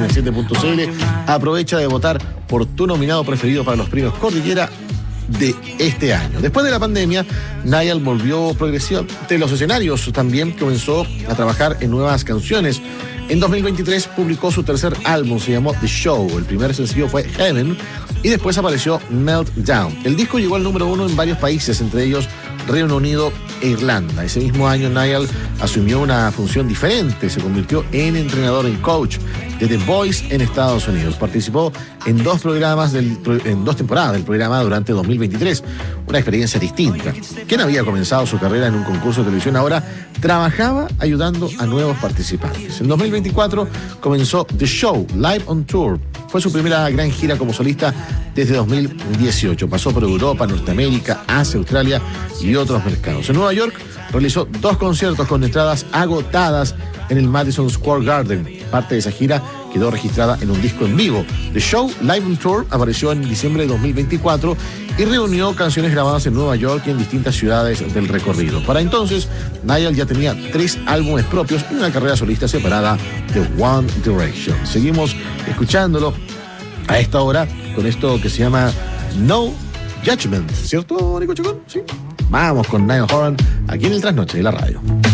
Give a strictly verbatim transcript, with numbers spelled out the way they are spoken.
página siete punto c l. Aprovecha de votar por tu nominado preferido para los premios Cordillera de este año. Después de la pandemia, Niall volvió progresivamente a los escenarios. También comenzó a trabajar en nuevas canciones. En dos mil veintitrés publicó su tercer álbum, se llamó The Show. El primer sencillo fue Heaven y después apareció Meltdown. El disco llegó al número uno en varios países, entre ellos Reino Unido e Irlanda. Ese mismo año, Niall asumió una función diferente. Se convirtió en entrenador y coach de The Voice en Estados Unidos. Participó en dos programas, del, en dos temporadas del programa durante dos mil veintitrés. Una experiencia distinta. Quien había comenzado su carrera en un concurso de televisión, ahora trabajaba ayudando a nuevos participantes. En dos mil veinticuatro comenzó The Show Live on Tour. Fue su primera gran gira como solista desde dos mil dieciocho. Pasó por Europa, Norteamérica, Asia, Australia y otros mercados. En Nueva York realizó dos conciertos con entradas agotadas en el Madison Square Garden. Parte de esa gira quedó registrada en un disco en vivo. The Show Live on Tour apareció en diciembre de dos mil veinticuatro y reunió canciones grabadas en Nueva York y en distintas ciudades del recorrido. Para entonces, Niall ya tenía tres álbumes propios y una carrera solista separada de One Direction. Seguimos escuchándolo a esta hora con esto que se llama No Judgment, ¿cierto, Nico Chacón? Sí. Vamos con Niall Horan aquí en el Trasnoche de la radio.